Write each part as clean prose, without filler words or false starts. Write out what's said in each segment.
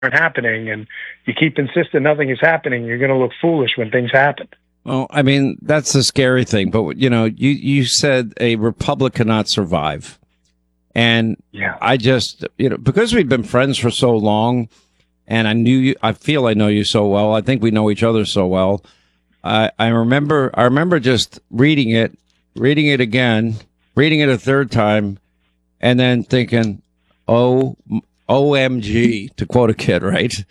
happening, and you keep insisting nothing is happening, you're going to look foolish when things happen. Well, I mean, that's the scary thing. But, you said a republic cannot survive. And yeah. I just, because we've been friends for so long, and I feel I know you so well. I think we know each other so well. I remember just reading it again, reading it a third time, and then thinking, OMG, to quote a kid, right?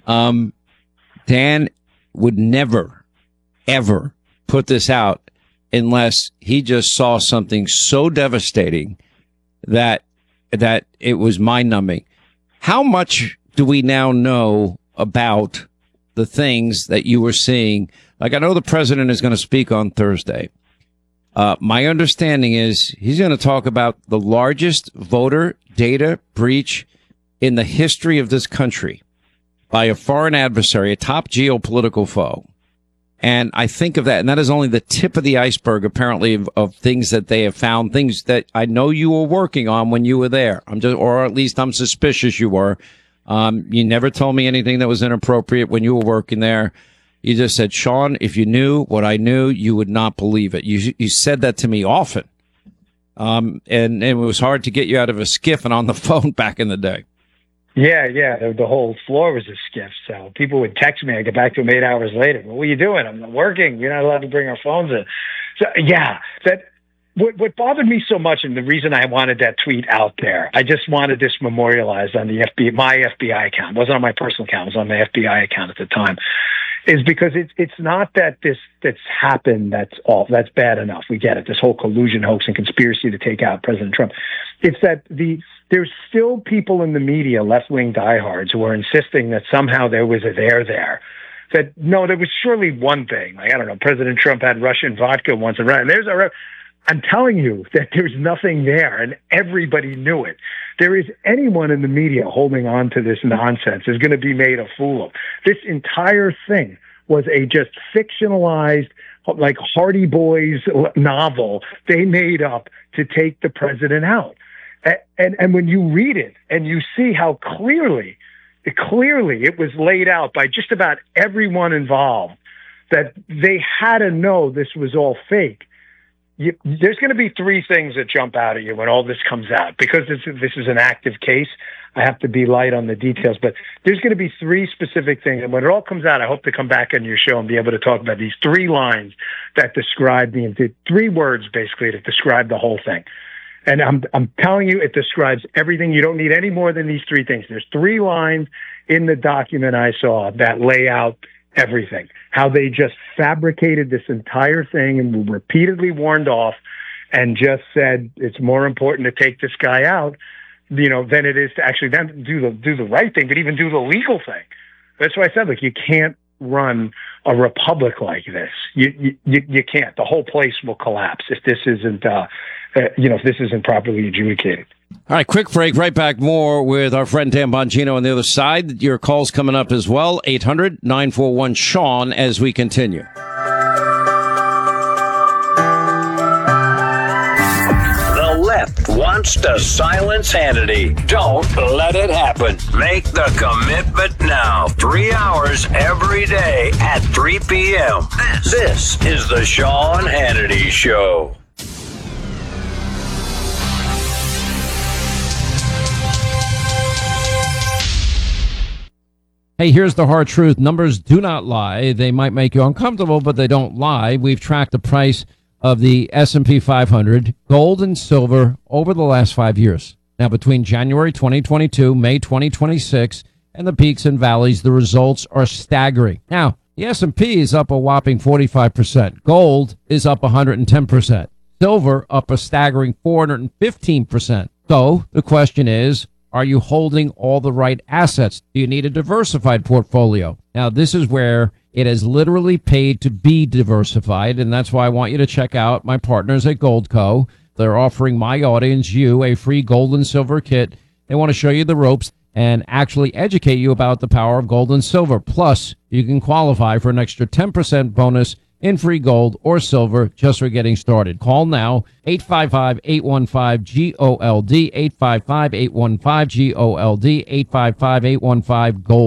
Dan would never, ever put this out unless he just saw something so devastating that it was mind-numbing. How much do we now know about the things that you were seeing? Like, I know the president is going to speak on Thursday. My understanding is he's going to talk about the largest voter data breach in the history of this country by a foreign adversary, a top geopolitical foe. And I think of that, and that is only the tip of the iceberg, apparently, of things that they have found, things that I know you were working on when you were there. Or at least I'm suspicious you were. You never told me anything that was inappropriate when you were working there. You just said, Sean, if you knew what I knew, you would not believe it. You said that to me often. And it was hard to get you out of a skiff and on the phone back in the day. Yeah. The whole floor was a skiff. So people would text me. I get back to them 8 hours later. What are you doing? I'm working. You're not allowed to bring our phones in. So, yeah, what bothered me so much, and the reason I wanted that tweet out there, I just wanted this memorialized on the my FBI account. It wasn't on my personal account. It was on my FBI account at the time. Is because it's not that that's happened, that's bad enough. We get it. This whole collusion hoax and conspiracy to take out President Trump. It's that there's still people in the media, left-wing diehards, who are insisting that somehow there was a there. That, no, there was surely one thing. Like, I don't know, President Trump had Russian vodka once, and I'm telling you that there's nothing there, and everybody knew it. There is anyone in the media holding on to this nonsense is going to be made a fool of. This entire thing was a just fictionalized, like Hardy Boys novel they made up to take the president out. And when you read it and you see how clearly it was laid out by just about everyone involved that they had to know this was all fake. There's going to be three things that jump out at you when all this comes out. Because this is an active case, I have to be light on the details. But there's going to be three specific things. And when it all comes out, I hope to come back on your show and be able to talk about these three lines that describe the three words, basically, that describe the whole thing. And I'm telling you, it describes everything. You don't need any more than these three things. There's three lines in the document I saw that lay out everything. How they just fabricated this entire thing and were repeatedly warned off and just said it's more important to take this guy out, than it is to actually then do the right thing, but even do the legal thing. That's why I said, you can't run a republic like this. You can't. The whole place will collapse if this isn't if this isn't properly adjudicated. All right, quick break. Right back. More with our friend Dan Bongino on the other side. Your call's coming up as well. 800-941-SEAN as we continue. The left wants to silence Hannity. Don't let it happen. Make the commitment now. 3 hours every day at 3 p.m. This is the Sean Hannity Show. Hey, here's the hard truth. Numbers do not lie. They might make you uncomfortable, but they don't lie. We've tracked the price of the S&P 500, gold and silver, over the last 5 years. Now, between January 2022, May 2026, and the peaks and valleys, the results are staggering. Now, the S&P is up a whopping 45%. Gold is up 110%. Silver up a staggering 415%. So the question is, are you holding all the right assets? Do you need a diversified portfolio? Now, this is where it has literally paid to be diversified, and that's why I want you to check out my partners at Goldco. They're offering my audience, you, a free gold and silver kit. They want to show you the ropes and actually educate you about the power of gold and silver. Plus, you can qualify for an extra 10% bonus in free gold or silver just for getting started. Call now, 855-815-GOLD, 855-815-GOLD, 855-815-GOLD.